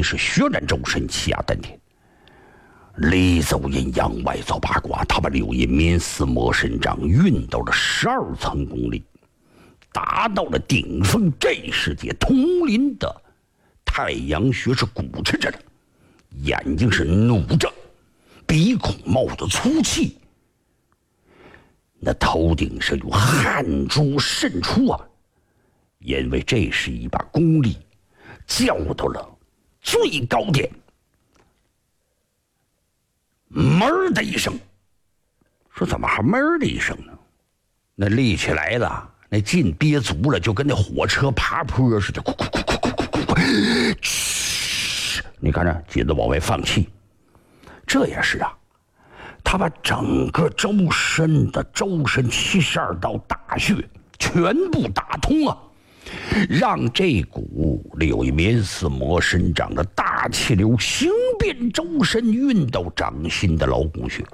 是血染周身，气压丹田。里走阴阳，外走八卦，他把六阴冥司魔神掌运到了12层功力，达到了顶峰。这世界统领的太阳穴是鼓持着的，眼睛是怒着，鼻孔冒着粗气，那头顶上有汗珠渗出啊！因为这是一把功力较到了最高点。门的一声，说怎么还门的一声呢？那力气来了，那劲憋足了，就跟那火车爬坡似的，咕咕咕咕咕咕咕，嘘！你看着紧着往外放气，这也是啊，他把整个周身72道大穴全部打通啊，让这股六阴冥司魔神掌的大气流行遍周身，运到掌心的劳宫穴。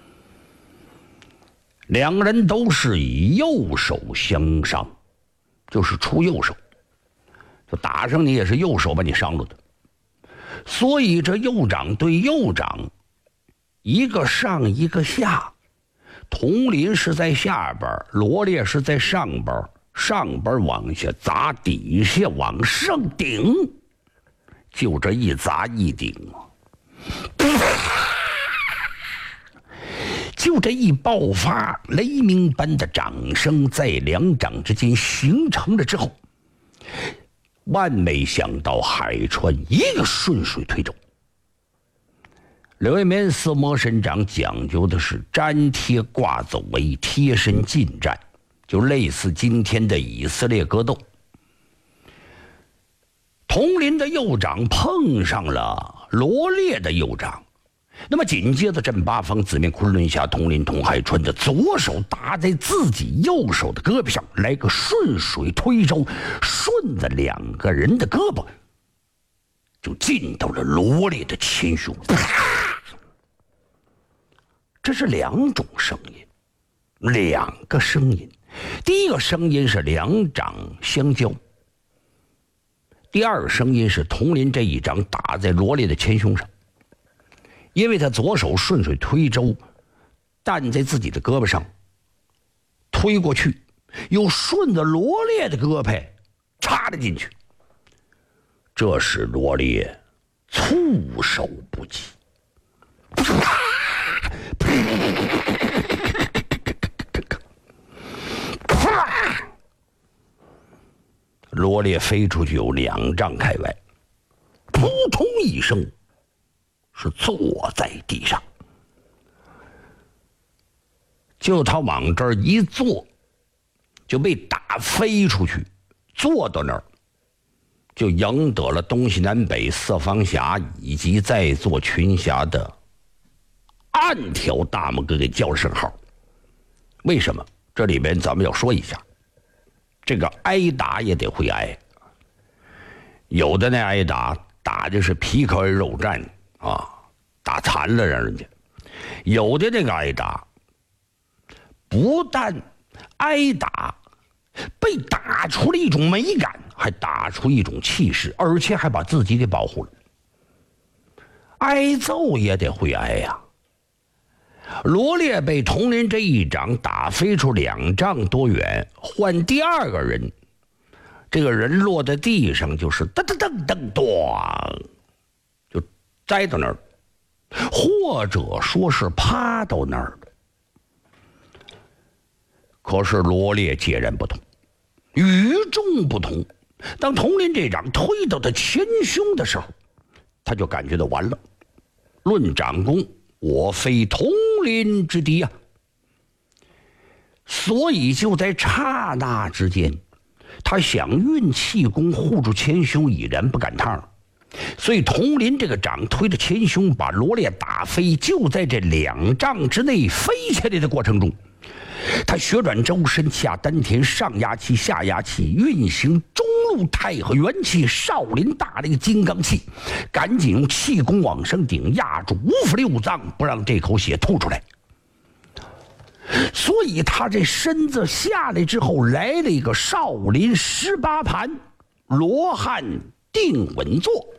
两个人都是以右手相伤，就是出右手，就打上你也是右手把你伤了的。所以这右掌对右掌，一个上一个下，佟林是在下边，罗烈是在上边，上边往下砸，底下往上顶，就这一砸一顶啊，就这一爆发，雷鸣般的掌声在两掌之间形成了之后，万没想到海川一个顺水推舟。六阴冥司魔神掌讲究的是粘贴挂走为贴身近战，就类似今天的以色列格斗。佟林的右掌碰上了罗烈的右掌，那么紧接着正八方紫面昆仑下，佟林佟海川的左手搭在自己右手的胳膊上，来个顺水推舟，顺着两个人的胳膊就进到了罗烈的前胸。这是两种声音，两个声音。第一个声音是两掌相交，第二个声音是佟林这一掌打在罗烈的前胸上，因为他左手顺水推舟，弹在自己的胳膊上，推过去，又顺着罗烈的胳膊插了进去，这使罗烈措手不及。罗烈飞出去有2丈开外，扑通一声是坐在地上。就他往这儿一坐，就被打飞出去，坐到那儿就赢得了东西南北4方峡以及在座群侠的暗条大拇哥给叫了声好。为什么？这里边咱们要说一下，这个挨打也得会挨，有的那挨打打的是皮壳肉绽啊，打残了让人家；有的那个挨打不但挨打，被打出了一种美感，还打出一种气势，而且还把自己给保护了。挨揍也得会挨呀。罗烈被佟林这一掌打飞出2丈多远，换第二个人，这个人落在地上就是噔噔噔噔咚，就栽到那儿，或者说是趴到那儿的。可是罗烈截然不同，与众不同。当佟林这掌推到他前胸的时候，他就感觉到完了，论掌功，我非佟林之敌啊！所以就在刹那之间，他想运气功护住前胸已然不赶趟了。所以佟林这个掌推着前胸把罗烈打飞，就在这2丈之内飞起来的过程中，他血转周身，下丹田，上压气，下压气，运行中路太和元气，少林大力金刚气，赶紧用气功往上顶，压住五腑6脏，不让这口血吐出来。所以他这身子下来之后，来了一个少林18盘，罗汉定稳坐。